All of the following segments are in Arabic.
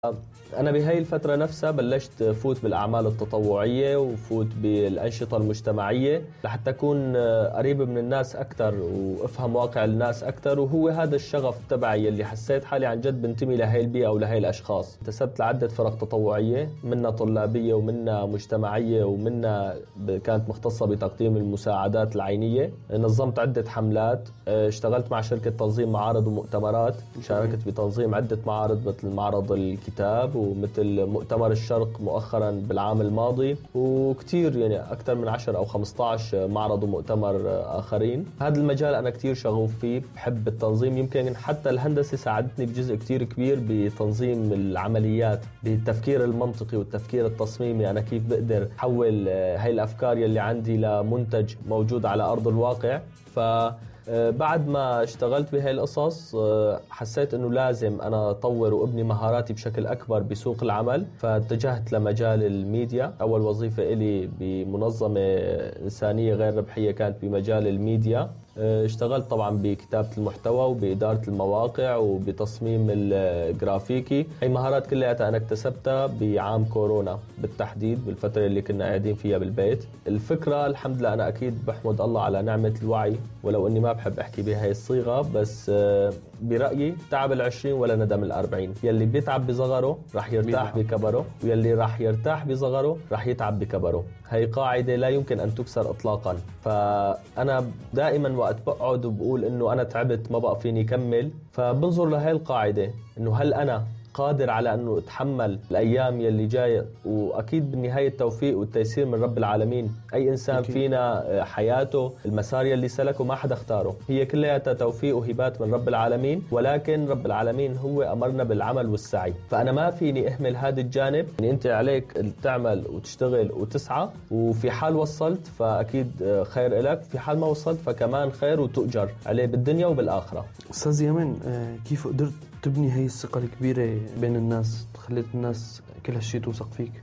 أنا بهاي الفترة نفسها بلشت فوت بالأعمال التطوعية وفوت بالأنشطة المجتمعية لحتى أكون قريب من الناس أكتر وأفهم واقع الناس أكتر، وهو هذا الشغف تبعي اللي حسيت حالي عن جد بنتمي لهاي البيئة ولهاي الأشخاص. انتسبت لعدة فرق تطوعية، منها طلابية ومنها مجتمعية ومنها كانت مختصة بتقديم المساعدات العينية. نظمت عدة حملات، اشتغلت مع شركة تنظيم معارض ومؤتمرات، شاركت بتنظيم عدة معارض مثل معرض الكتاب ومثل مؤتمر الشرق مؤخرا بالعام الماضي، وكتير يعني أكثر من 10 أو 15 معرض ومؤتمر آخرين. هذا المجال أنا كتير شغوف فيه، بحب التنظيم. يمكن حتى الهندسة ساعدتني بجزء كتير كبير بتنظيم العمليات، بالتفكير المنطقي والتفكير التصميمي. أنا كيف بقدر أحول هاي الأفكار يلي عندي لمنتج موجود على أرض الواقع. بعد ما اشتغلت بهاي القصص حسيت انه لازم انا اطور وابني مهاراتي بشكل اكبر بسوق العمل، فاتجهت لمجال الميديا. اول وظيفة الي بمنظمة انسانية غير ربحية كانت بمجال الميديا. اشتغلت طبعا بكتابة المحتوى وبإدارة المواقع وبتصميم الجرافيكي. هي مهارات كلها أنا اكتسبتها بعام كورونا بالتحديد، بالفترة اللي كنا قاعدين فيها بالبيت. الفكرة الحمد لله أنا أكيد بحمد الله على نعمة الوعي، ولو أني ما بحب أحكي بهاي الصيغة، بس برأيي تعب 20 ولا ندم 40. يلي بيتعب بصغره رح يرتاح بكبره، ويلي رح يرتاح بصغره رح يتعب بكبره. هي قاعدة لا يمكن أن تكسر إطلاقا. فأنا دائما وقت بقعد وبقول إنه أنا تعبت ما بقى فيني كمل، فبنظر لهي القاعدة إنه هل أنا قادر على أنه أتحمل الأيام يلي جاية. وأكيد بالنهاية التوفيق والتيسير من رب العالمين. أي إنسان أكيد فينا حياته المسار يلي سلكه ما حدا اختاره، هي كلها توفيق وهبات من رب العالمين، ولكن رب العالمين هو أمرنا بالعمل والسعي. فأنا ما فيني أهمل هذا الجانب. يعني أنت عليك تعمل وتشتغل وتسعى، وفي حال وصلت فأكيد خير إلك، في حال ما وصلت فكمان خير وتؤجر عليه بالدنيا وبالآخرة. أستاذ يمن، كيف قدرت تبني هاي الثقة الكبيرة بين الناس، خليت الناس كل هالشيء توثق فيك؟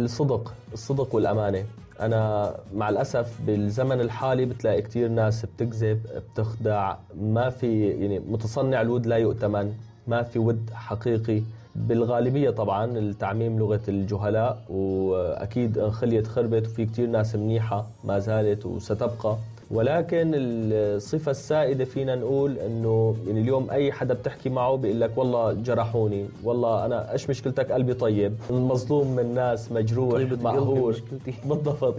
الصدق والأمانة. أنا مع الأسف بالزمن الحالي بتلاقي كتير ناس بتكذب، بتخدع، ما في يعني متصنع الود لا يؤتمن، ما في ود حقيقي بالغالبية. طبعا التعميم لغة الجهلاء، وأكيد انخليت خربت، وفي كتير ناس منيحة ما زالت وستبقى. ولكن الصفة السائدة فينا نقول انه يعني اليوم اي حدا بتحكي معه بيقول لك والله جرحوني، والله انا ايش مشكلتك، قلبي طيب، مظلوم من ناس، مجروح، مقهور. بالضبط.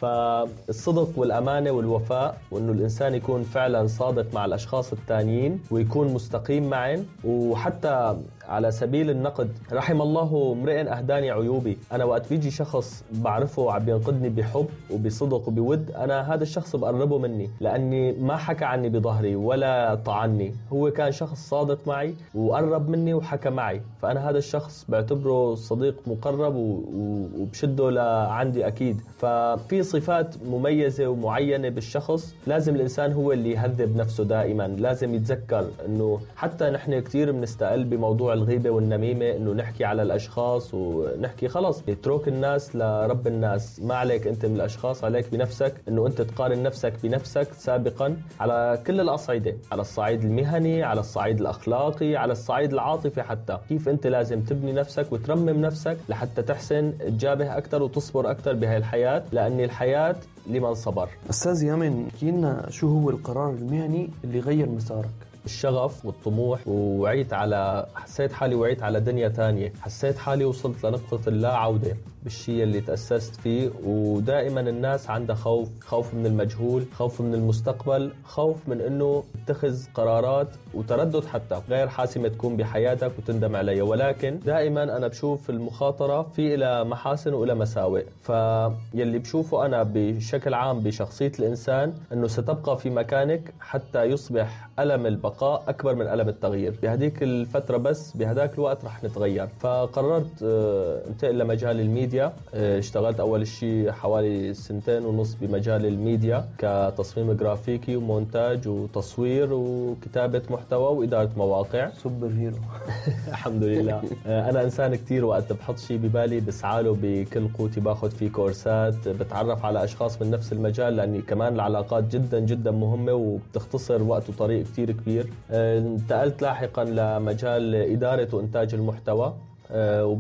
فالصدق والامانة والوفاء، وانه الانسان يكون فعلا صادق مع الاشخاص التانيين ويكون مستقيم معهم. وحتى على سبيل النقد، رحم الله امرئ اهداني عيوبي. انا وقت بيجي شخص بعرفه عم ينقدني بحب وبصدق وبود، انا هذا الشخص بقربه مني، لاني ما حكى عني بظهري ولا طعني. هو كان شخص صادق معي وقرب مني وحكى معي، فانا هذا الشخص بعتبره صديق مقرب وبشده لعندي اكيد. ففي صفات مميزة ومعينة بالشخص لازم الانسان هو اللي يهذب نفسه دائما. لازم يتذكر انه حتى نحن كتير بنستقل بموضوع الغيبة والنميمة، انه نحكي على الاشخاص ونحكي خلص اترك الناس لرب الناس. ما عليك انت من الاشخاص، عليك بنفسك، انه انت تقارن نفسك بنفسك سابقا على كل الاصعدة، على الصعيد المهني، على الصعيد الاخلاقي، على الصعيد العاطفي حتى. كيف انت لازم تبني نفسك وترمم نفسك لحتى تحسن تجابه اكثر وتصبر اكثر بهاي الحياة، لان الحياة لمن صبر. أستاذ يمن، احكي لنا شو هو القرار المهني اللي غير مسارك؟ الشغف والطموح، حسيت حالي وعيت على دنيا تانية. حسيت حالي وصلت لنقطة اللا عودة بالشيء اللي تأسست فيه. ودائما الناس عندها خوف من المجهول، خوف من المستقبل، خوف من انه تتخذ قرارات وتردد حتى غير حاسمة تكون بحياتك وتندم عليها. ولكن دائما انا بشوف المخاطرة في إلى محاسن وإلى مساوئ. فيلي بشوفه انا بشكل عام بشخصية الانسان انه ستبقى في مكانك حتى يصبح ألم البقاء أكبر من ألم التغيير. بهديك الفترة بس بهداك الوقت رح نتغير. فقررت انتقل لمجال الميديا. اشتغلت أول شيء حوالي 2.5 سنين بمجال الميديا كتصميم جرافيكي ومونتاج وتصوير وكتابة محتوى وإدارة مواقع. سوبر هيرو. الحمد لله. أنا إنسان كتير وقت بحط شيء ببالي بسعاله بكل قوتي، باخد فيه كورسات، بتعرف على أشخاص من نفس المجال، لأني كمان العلاقات جدا جدا مهمة وبتختصر وقت وطريق كتير كبير. انتقلت لاحقا لمجال إدارة وإنتاج المحتوى.